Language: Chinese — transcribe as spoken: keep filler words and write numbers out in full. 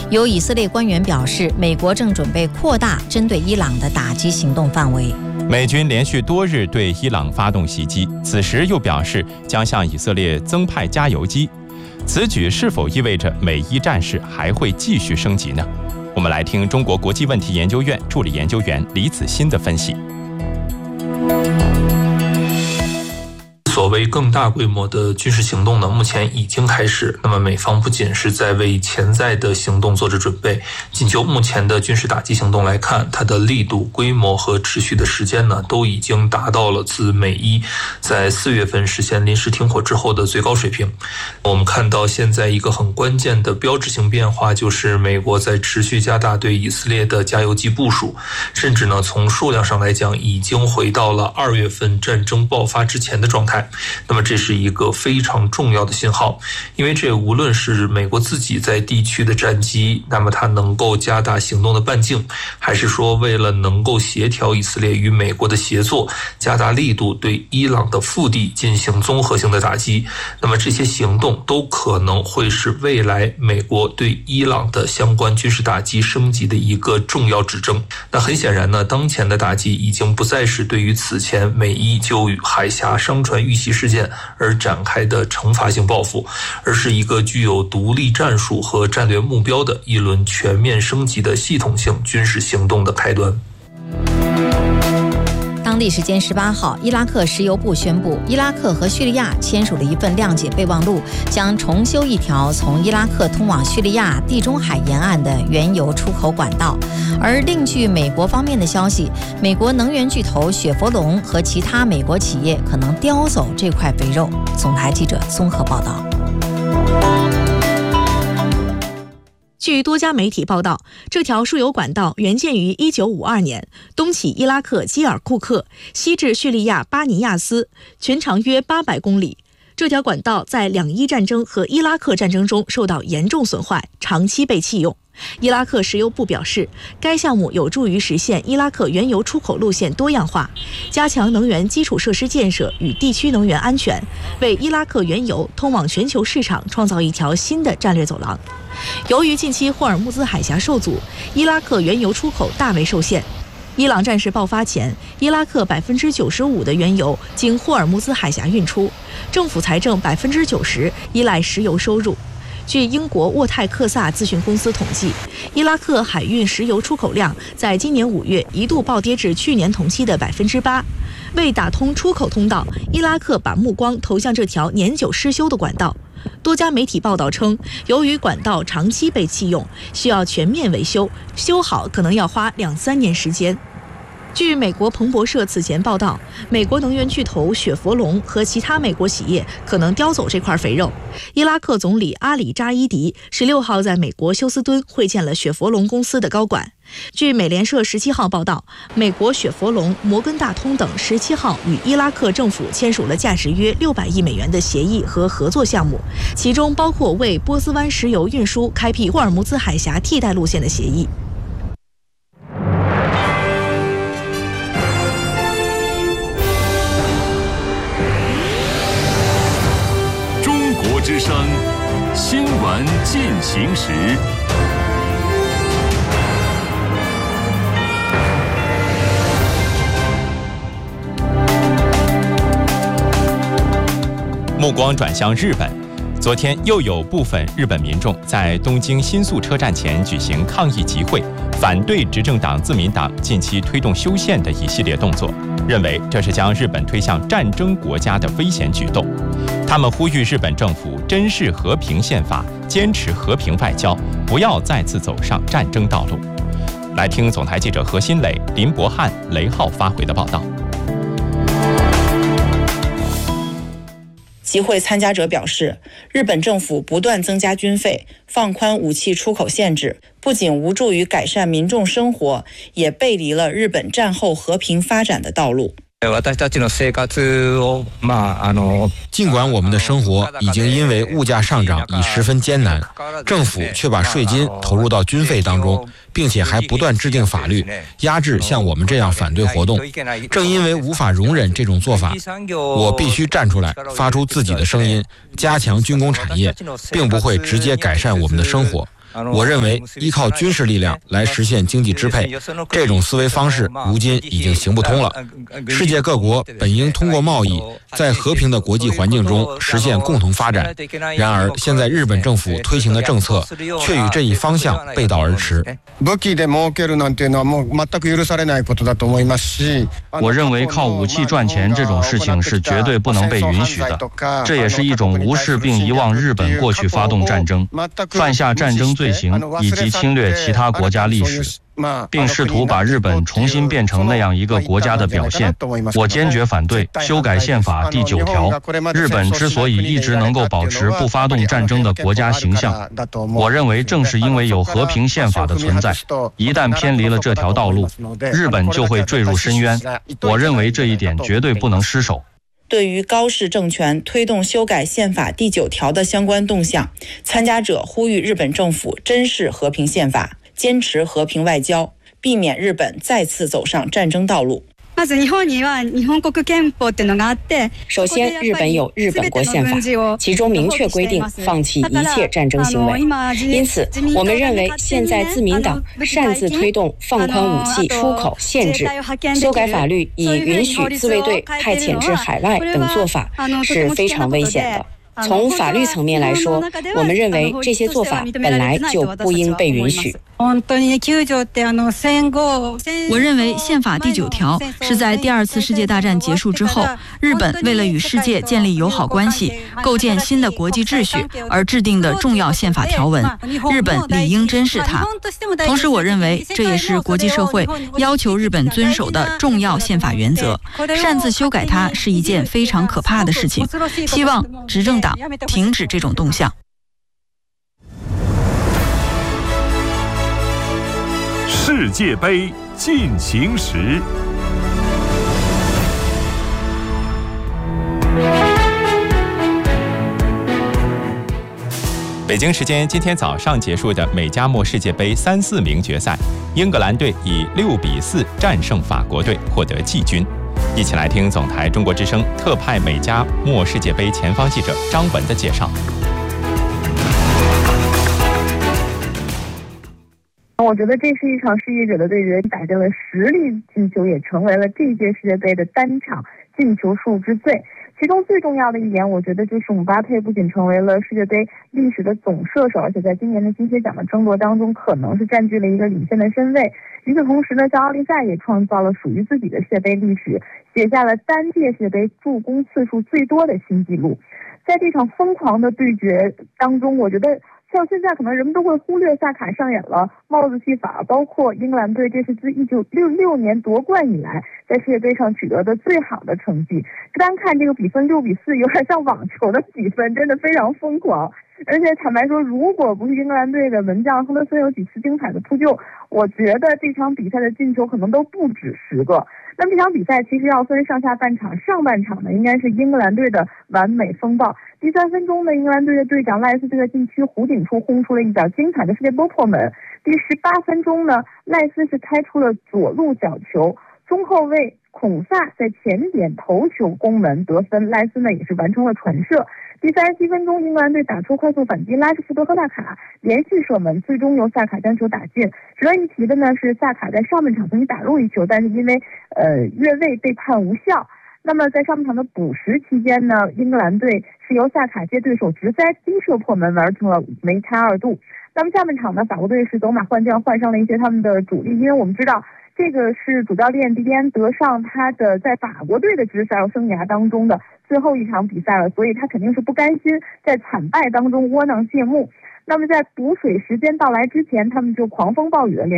有以色列官员表示，美国正准备扩大针对伊朗的打击行动范围。 美军连续多日对伊朗发动袭击，此时又表示将向以色列增派加油机。此举是否意味着美伊战事还会继续升级呢？我们来听中国国际问题研究院助理研究员李子欣的分析。 所谓更大规模的军事行动呢，目前已经开始。那么美方不仅是在为潜在的行动做着准备，仅就目前的军事打击行动来看，它的力度、规模和持续的时间呢，都已经达到了自美伊在四月份实现临时停火之后的最高水平。我们看到现在一个很关键的标志性变化，就是美国在持续加大对以色列的加油机部署，甚至呢从数量上来讲，已经回到了二月份战争爆发之前的状态。那么这是一个非常重要的信号，因为这无论是美国自己在地区的战机，那么它能够加大行动的半径，还是说为了能够协调以色列与美国的协作，加大力度对伊朗的腹地进行综合性的打击，那么这些行动都可能会是未来美国对伊朗的相关军事打击升级的一个重要指征。那很显然呢，当前的打击已经不再是对于此前美伊就海峡商船遇袭事件而展开的惩罚性报复，而是一个具有独立战术和战略目标的一轮全面升级的系统性军事行动的开端。 当地时间十八号，伊拉克石油部宣布，伊拉克和叙利亚签署了一份谅解备忘录，将重修一条从伊拉克通往叙利亚地中海沿岸的原油出口管道。而另据美国方面的消息，美国能源巨头雪佛龙和其他美国企业可能叼走这块肥肉。总台记者综合报道。 据多家媒体报道，这条输油管道原建于一九五二年，东起伊拉克基尔库克，西至叙利亚巴尼亚斯，全长约八百公里。这条管道在两伊战争和伊拉克战争中受到严重损坏，长期被弃用。伊拉克石油部表示，该项目有助于实现伊拉克原油出口路线多样化，加强能源基础设施建设与地区能源安全，为伊拉克原油通往全球市场创造一条新的战略走廊。由于近期霍尔木兹海峡受阻，伊拉克原油出口大为受限。伊朗战事爆发前，伊拉克百分之九十五的原油经霍尔木兹海峡运出，政府财政百分之九十依赖石油收入。据英国沃泰克萨咨询公司统计，伊拉克海运石油出口量在今年五月一度暴跌至去年同期的百分之八。为打通出口通道，伊拉克把目光投向这条年久失修的管道。多家媒体报道称，由于管道长期被弃用，需要全面维修，修好可能要花两三年时间。据美国彭博社此前报道，美国能源巨头雪佛龙和其他美国企业可能叼走这块肥肉。伊拉克总理阿里扎伊迪十六号在美国休斯敦会见了雪佛龙公司的高管。据美联社十七号报道，美国雪佛龙、摩根大通等十七号与伊拉克政府签署了价值约六百亿美元的协议和合作项目，其中包括为波斯湾石油运输开辟霍尔木兹海峡替代路线的协议。 中国之声新闻进行时。 目光转向日本，昨天又有部分日本民众在东京新宿车站前举行抗议集会，反对执政党自民党近期推动修宪的一系列动作，认为这是将日本推向战争国家的危险举动。他们呼吁日本政府珍视和平宪法，坚持和平外交，不要再次走上战争道路。来听总台记者何新磊、林博翰、雷浩发回的报道。 集会参加者表示，日本政府不断增加军费，放宽武器出口限制，不仅无助于改善民众生活，也背离了日本战后和平发展的道路。 尽管我们的生活已经因为物价上涨已十分艰难，政府却把税金投入到军费当中，并且还不断制定法律压制像我们这样反对活动。正因为无法容忍这种做法，我必须站出来，发出自己的声音，加强军工产业，并不会直接改善我们的生活。 我认为依靠军事力量来实现经济支配，这种思维方式如今已经行不通了。世界各国本应通过贸易，在和平的国际环境中实现共同发展。然而，现在日本政府推行的政策却与这一方向背道而驰。 我认为靠武器赚钱这种事情是绝对不能被允许的，这也是一种无视并遗忘日本过去发动战争、犯下战争罪行以及侵略其他国家历史，并试图把日本重新变成那样一个国家的表现。我坚决反对修改宪法第九条。日本之所以一直能够保持不发动战争的国家形象，我认为正是因为有和平宪法的存在。一旦偏离了这条道路，日本就会坠入深渊。我认为这一点绝对不能失守。 对于高市政权推动修改宪法第九条的相关动向，参加者呼吁日本政府珍视和平宪法，坚持和平外交，避免日本再次走上战争道路。 首先，日本有日本国宪法，其中明确规定放弃一切战争行为。因此，我们认为现在自民党擅自推动放宽武器出口限制、修改法律以允许自卫队派遣至海外等做法是非常危险的。从法律层面来说，我们认为这些做法本来就不应被允许。 我认为宪法第九条是在第二次世界大战结束之后，日本为了与世界建立友好关系、构建新的国际秩序而制定的重要宪法条文，日本理应珍视它。同时，我认为这也是国际社会要求日本遵守的重要宪法原则。擅自修改它是一件非常可怕的事情，希望执政党停止这种动向。 世界杯进行时， 北京时间今天早上结束的美加墨世界杯三四名决赛，英格兰队以六比四战胜法国队，获得季军。一起来听总台中国之声特派美加墨世界杯前方记者张文的介绍。 我觉得这是一场世界者的对决，打进了十粒进球，也成为了这届世界杯的单场进球数之最。其中最重要的一点，我觉得就是姆巴佩不仅成为了世界杯历史的总射手，而且在今年的金靴奖的争夺当中，可能是占据了一个领先的身位。与此同时呢，在奥利赛也创造了属于自己的世界杯历史，写下了单届世界杯助攻次数最多的新纪录。在这场疯狂的对决当中，我觉得像现在可能人们都会忽略萨卡上演了帽子戏法，包括英格兰队这是自一九六六年夺冠以来在世界杯上取得的最好的成绩。单看这个比分六比四，有点像网球的比分，真的非常疯狂。而且坦白说，如果不是英格兰队的门将亨德森有几次精彩的扑救，我觉得这场比赛的进球可能都不止十个。那么这场比赛其实要分上下半场，上半场呢应该是英格兰队的完美风暴。第三分钟呢，英格兰队的队长赖斯这个禁区弧顶处轰出了一脚精彩的世界波破门。第十八分钟呢，赖斯是开出了左路角球，中后卫孔萨在前点头球攻门得分，赖斯呢也是完成了传射。第三十七分钟，英格兰队打出快速反击，拉什福德和萨卡连续射门，最终由萨卡将球打进。值得一提的呢是，萨卡在上半场曾经打入一球，但是因为呃越位被判无效。那么在上半场的补时期间呢，英格兰队是由萨卡接对手直塞逼射破门，完成了梅开二度。那么下半场呢，法国队是走马换将，换上了一些他们的主力，因为我们知道这个是主教练迪迪安德尚他的在法国队的执教生涯当中的最后一场比赛了，所以他肯定是不甘心在惨败当中窝囊谢幕。那么在补水时间到来之前，他们就狂风暴雨的连